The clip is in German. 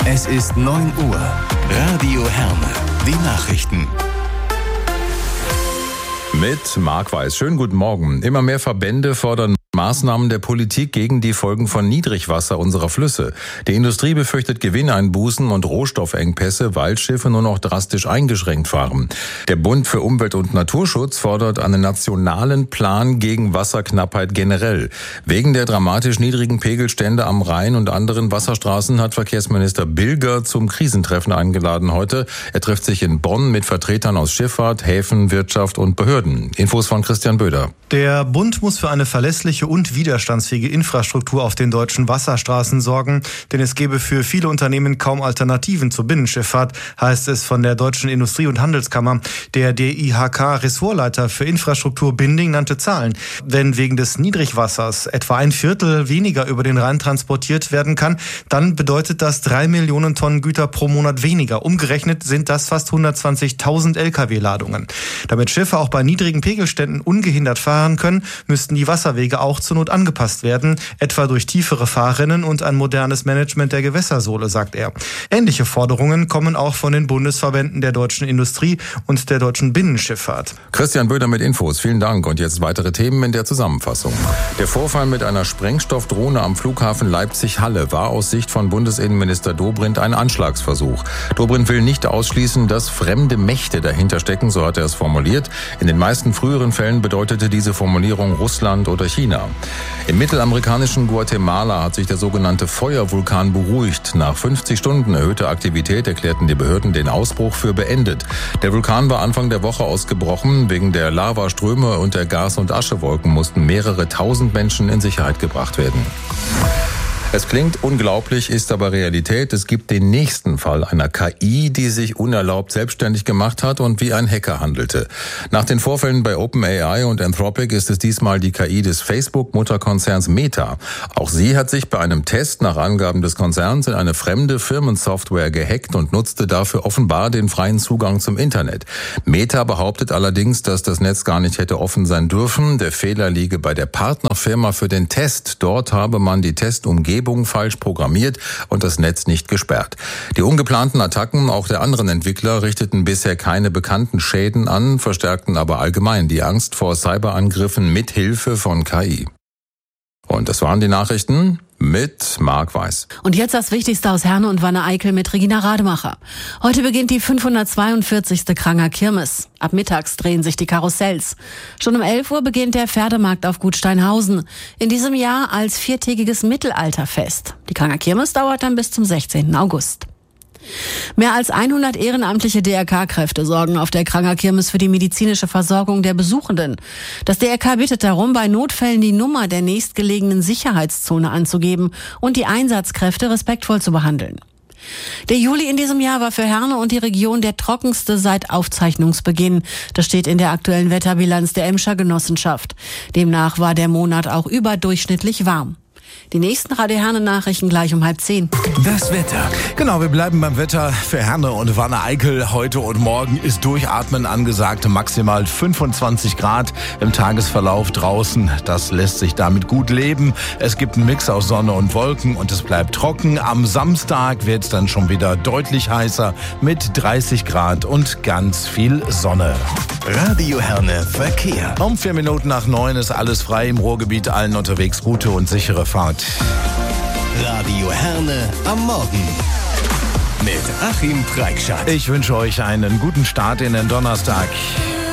Es ist 9 Uhr. Radio Herne. Die Nachrichten. Mit Marc Weiß. Schönen guten Morgen. Immer mehr Verbände fordern Maßnahmen der Politik gegen die Folgen von Niedrigwasser unserer Flüsse. Die Industrie befürchtet Gewinneinbußen und Rohstoffengpässe, weil Schiffe nur noch drastisch eingeschränkt fahren. Der Bund für Umwelt und Naturschutz fordert einen nationalen Plan gegen Wasserknappheit generell. Wegen der dramatisch niedrigen Pegelstände am Rhein und anderen Wasserstraßen hat Verkehrsminister Bilger zum Krisentreffen eingeladen heute. Er trifft sich in Bonn mit Vertretern aus Schifffahrt, Häfen, Wirtschaft und Behörden. Infos von Christian Böder. Der Bund muss für eine verlässliche und widerstandsfähige Infrastruktur auf den deutschen Wasserstraßen sorgen, denn es gebe für viele Unternehmen kaum Alternativen zur Binnenschifffahrt, heißt es von der Deutschen Industrie- und Handelskammer. Der DIHK-Ressortleiter für Infrastruktur Binding nannte Zahlen. Wenn wegen des Niedrigwassers etwa 1/4 weniger über den Rhein transportiert werden kann, dann bedeutet das 3 Millionen Tonnen Güter pro Monat weniger. Umgerechnet sind das fast 120.000 Lkw-Ladungen. Damit Schiffe auch bei niedrigen Pegelständen ungehindert fahren können, müssten die Wasserwege auch zur Not angepasst werden, etwa durch tiefere Fahrrinnen und ein modernes Management der Gewässersohle, sagt er. Ähnliche Forderungen kommen auch von den Bundesverbänden der deutschen Industrie und der deutschen Binnenschifffahrt. Christian Böder mit Infos. Vielen Dank. Und jetzt weitere Themen in der Zusammenfassung. Der Vorfall mit einer Sprengstoffdrohne am Flughafen Leipzig-Halle war aus Sicht von Bundesinnenminister Dobrindt ein Anschlagsversuch. Dobrindt will nicht ausschließen, dass fremde Mächte dahinter stecken, so hat er es formuliert. In den meisten früheren Fällen bedeutete diese Formulierung Russland oder China. Im mittelamerikanischen Guatemala hat sich der sogenannte Feuervulkan beruhigt. Nach 50 Stunden erhöhter Aktivität erklärten die Behörden den Ausbruch für beendet. Der Vulkan war Anfang der Woche ausgebrochen. Wegen der Lavaströme und der Gas- und Aschewolken mussten mehrere tausend Menschen in Sicherheit gebracht werden. Es klingt unglaublich, ist aber Realität. Es gibt den nächsten Fall einer KI, die sich unerlaubt selbstständig gemacht hat und wie ein Hacker handelte. Nach den Vorfällen bei OpenAI und Anthropic ist es diesmal die KI des Facebook-Mutterkonzerns Meta. Auch sie hat sich bei einem Test nach Angaben des Konzerns in eine fremde Firmensoftware gehackt und nutzte dafür offenbar den freien Zugang zum Internet. Meta behauptet allerdings, dass das Netz gar nicht hätte offen sein dürfen. Der Fehler liege bei der Partnerfirma für den Test. Dort habe man die Testumgebung falsch programmiert und das Netz nicht gesperrt. Die ungeplanten Attacken auch der anderen Entwickler richteten bisher keine bekannten Schäden an, verstärkten aber allgemein die Angst vor Cyberangriffen mit Hilfe von KI. Und das waren die Nachrichten mit Marc Weiß. Und jetzt das Wichtigste aus Herne und Wanne-Eickel mit Regina Rademacher. Heute beginnt die 542. Kranger Kirmes. Ab mittags drehen sich die Karussells. Schon um 11 Uhr beginnt der Pferdemarkt auf Gut Steinhausen. In diesem Jahr als viertägiges Mittelalterfest. Die Kranger Kirmes dauert dann bis zum 16. August. Mehr als 100 ehrenamtliche DRK-Kräfte sorgen auf der Kranger Kirmes für die medizinische Versorgung der Besuchenden. Das DRK bittet darum, bei Notfällen die Nummer der nächstgelegenen Sicherheitszone anzugeben und die Einsatzkräfte respektvoll zu behandeln. Der Juli in diesem Jahr war für Herne und die Region der trockenste seit Aufzeichnungsbeginn. Das steht in der aktuellen Wetterbilanz der Emscher Genossenschaft. Demnach war der Monat auch überdurchschnittlich warm. Die nächsten Radio Herne Nachrichten gleich um 9:30. Das Wetter. Genau, wir bleiben beim Wetter für Herne und Wanne-Eickel. Heute und morgen ist Durchatmen angesagt, maximal 25 Grad im Tagesverlauf draußen. Das lässt sich damit gut leben. Es gibt einen Mix aus Sonne und Wolken und es bleibt trocken. Am Samstag wird es dann schon wieder deutlich heißer mit 30 Grad und ganz viel Sonne. Radio Herne Verkehr. Um 4 Minuten nach 9 ist alles frei im Ruhrgebiet, allen unterwegs gute und sichere Fahrt. Radio Herne am Morgen. Mit Achim Preikschat. Ich wünsche euch einen guten Start in den Donnerstag.